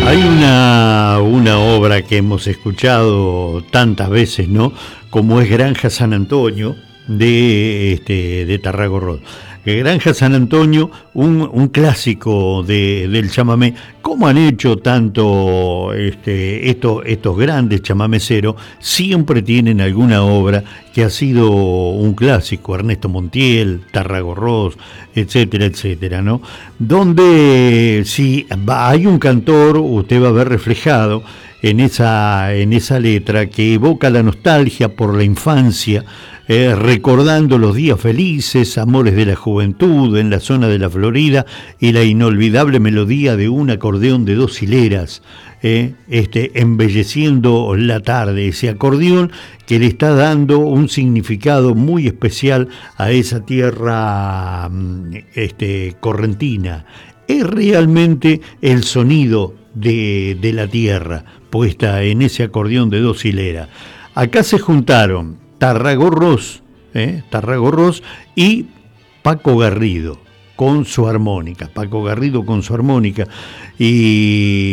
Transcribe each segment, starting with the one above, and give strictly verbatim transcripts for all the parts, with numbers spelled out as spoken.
Hay una, una obra que hemos escuchado tantas veces, ¿no? Como es Granja San Antonio de, este, de Tarragorros. Granja San Antonio, un, un clásico de, del chamamé. ¿Cómo han hecho tanto este, estos, estos grandes chamameceros? Siempre tienen alguna obra que ha sido un clásico, Ernesto Montiel, Tarragorros, etcétera, etcétera, ¿no? Donde si hay un cantor, usted va a ver reflejado en esa, en esa letra que evoca la nostalgia por la infancia, Eh, recordando los días felices, amores de la juventud en la zona de la Florida y la inolvidable melodía de un acordeón de dos hileras, eh, este, embelleciendo la tarde, ese acordeón que le está dando un significado muy especial a esa tierra este, correntina. Es realmente el sonido de, de la tierra puesta en ese acordeón de dos hileras. Acá se juntaron Tarragorros, eh, Tarragorros y Paco Garrido con su armónica, Paco Garrido con su armónica y,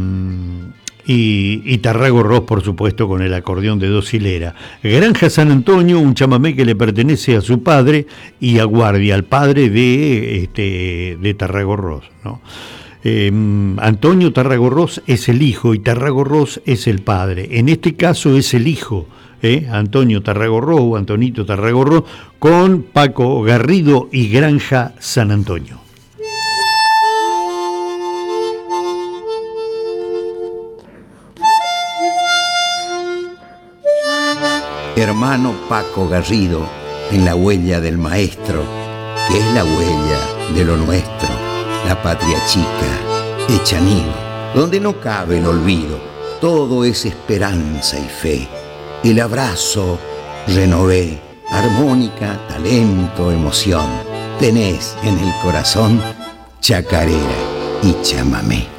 y, y Tarragorros, por supuesto, con el acordeón de dos hileras. Granja San Antonio, un chamamé que le pertenece a su padre y a Guardia, al padre de, este, de Tarragorros, ¿no? Eh, Antonio Tarragorros es el hijo y Tarragorros es el padre. En este caso es el hijo, ¿eh? Antonio Tarragorros o Antonito Tarragorros con Paco Garrido y Granja San Antonio. Hermano Paco Garrido, en la huella del maestro, que es la huella de lo nuestro, la patria chica, hecha nido, donde no cabe el olvido, todo es esperanza y fe. El abrazo renové, armónica, talento, emoción. Tenés en el corazón chacarera y chamamé.